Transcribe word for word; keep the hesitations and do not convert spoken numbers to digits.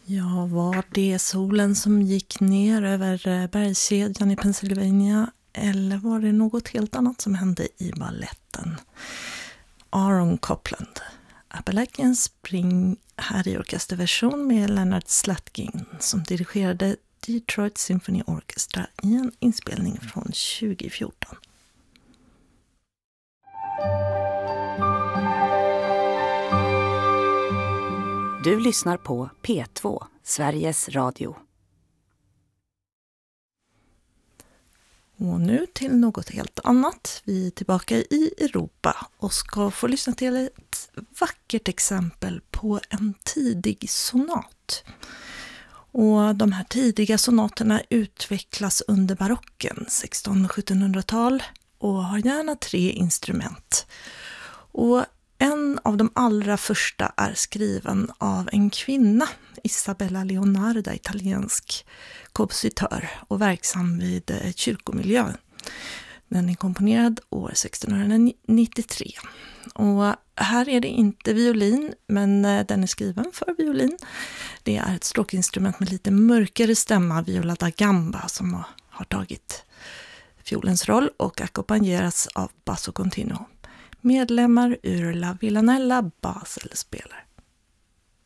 Ja, var det solen som gick ner över bergskedjan i Pennsylvania eller var det något helt annat som hände i balletten? Aaron Copland, Appalachian Spring, här i orkesterversion med Leonard Slatkin som dirigerade Detroit Symphony Orchestra i en inspelning från tjugo fjorton. Du lyssnar på P två, Sveriges Radio. Och nu till något helt annat. Vi är tillbaka i Europa och ska få lyssna till ett vackert exempel på en tidig sonat. Och de här tidiga sonaterna utvecklas under barocken, sexton- och sjuttonhundratal, och har gärna tre instrument. Och en av de allra första är skriven av en kvinna, Isabella Leonarda, italiensk kompositör och verksam vid kyrkomiljön. Den är komponerad år sextonhundranittiotre. Och här är det inte violin, men den är skriven för violin. Det är ett stråkinstrument med lite mörkare stämma, viola da gamba, som har tagit fiolens roll och ackompanjeras av basso continuo. Medlemmar ur La Villanella Basel spelar.